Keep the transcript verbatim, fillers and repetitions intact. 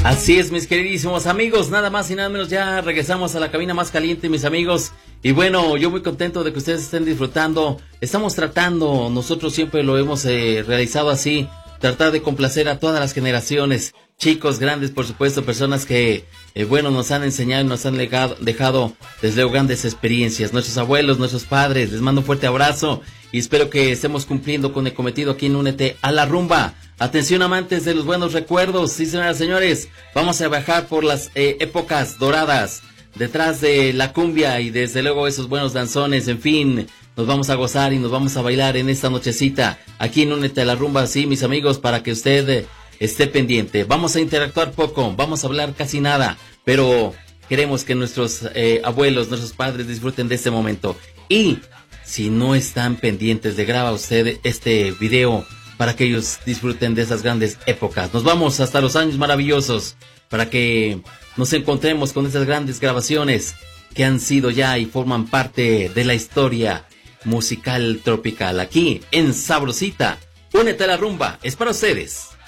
Así es, mis queridísimos amigos, nada más y nada menos, ya regresamos a la cabina más caliente, mis amigos. Y bueno, yo muy contento de que ustedes estén disfrutando. Estamos tratando, nosotros siempre lo hemos eh, realizado así, tratar de complacer a todas las generaciones, chicos, grandes, por supuesto, personas que, eh, bueno, nos han enseñado y nos han legado, dejado desde luego grandes experiencias. Nuestros abuelos, nuestros padres, les mando un fuerte abrazo y espero que estemos cumpliendo con el cometido aquí en Únete a la Rumba. Atención, amantes de los buenos recuerdos, sí, señoras y señores, vamos a viajar por las eh, épocas doradas, detrás de la cumbia y desde luego esos buenos danzones, en fin, nos vamos a gozar y nos vamos a bailar en esta nochecita, aquí en Únete a la Rumba, sí, mis amigos, para que usted eh, esté pendiente. Vamos a interactuar poco, vamos a hablar casi nada, pero queremos que nuestros eh, abuelos, nuestros padres disfruten de este momento. Y si no están pendientes, le graba usted este video para que ellos disfruten de esas grandes épocas. Nos vamos hasta los años maravillosos para que nos encontremos con esas grandes grabaciones que han sido ya y forman parte de la historia musical tropical. Aquí en Sabrosita, Únete a la Rumba, es para ustedes.